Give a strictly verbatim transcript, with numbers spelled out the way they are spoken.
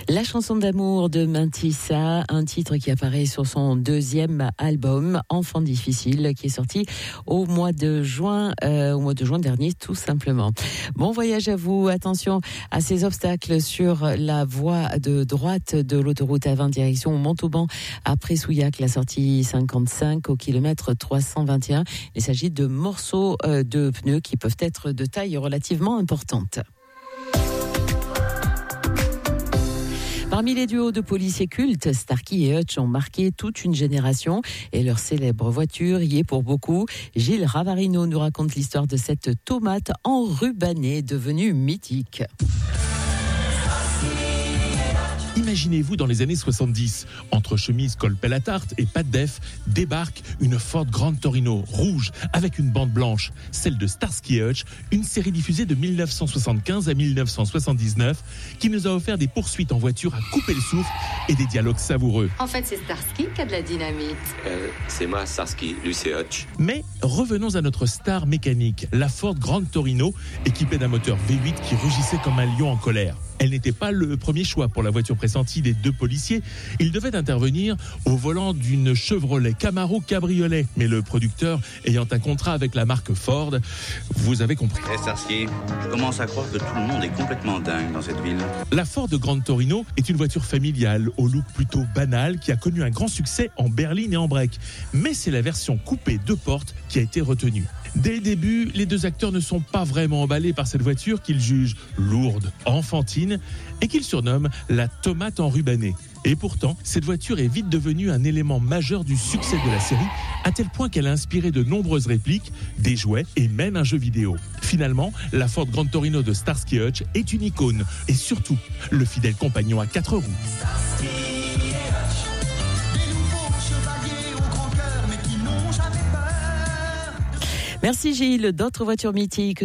La chanson d'amour de Mantissa, un titre qui apparaît sur son deuxième album, Enfant difficile, qui est sorti au mois de juin, euh, au mois de juin dernier, tout simplement. Bon voyage à vous. Attention à ces obstacles sur la voie de droite de l'autoroute A vingt direction Montauban après Souillac, la sortie cinquante-cinq au kilomètre trois cent vingt et un. Il s'agit de morceaux de pneus qui peuvent être de taille relativement importante. Parmi les duos de policiers cultes, Starkey et Hutch ont marqué toute une génération et leur célèbre voiture y est pour beaucoup. Gilles Ravarino nous raconte l'histoire de cette tomate enrubanée devenue mythique. Imaginez-vous dans les années soixante-dix, entre chemise col pelle à tarte et pas de def, débarque une Ford Grand Torino rouge avec une bande blanche, celle de Starsky et Hutch, une série diffusée de dix-neuf cent soixante-quinze à dix-neuf cent soixante-dix-neuf qui nous a offert des poursuites en voiture à couper le souffle et des dialogues savoureux. En fait, c'est Starsky qui a de la dynamite. Euh, c'est moi, Starsky, lui c'est Hutch. Mais revenons à notre star mécanique, la Ford Grand Torino, équipée d'un moteur V huit qui rugissait comme un lion en colère. Elle n'était pas le premier choix pour la voiture pressentie des deux policiers. Ils devaient intervenir au volant d'une Chevrolet Camaro cabriolet. Mais le producteur, ayant un contrat avec la marque Ford, vous avez compris. Hey Starsky, je commence à croire que tout le monde est complètement dingue dans cette ville. La Ford Grand Torino est une voiture familiale au look plutôt banal qui a connu un grand succès en berline et en break. Mais c'est la version coupée deux portes qui a été retenue. Dès le début, les deux acteurs ne sont pas vraiment emballés par cette voiture qu'ils jugent lourde, enfantine et qu'ils surnomment la tomate enrubanée. Et pourtant, cette voiture est vite devenue un élément majeur du succès de la série, à tel point qu'elle a inspiré de nombreuses répliques, des jouets et même un jeu vidéo. Finalement, la Ford Grand Torino de Starsky et Hutch est une icône et surtout le fidèle compagnon à quatre roues. Merci Gilles. D'autres voitures mythiques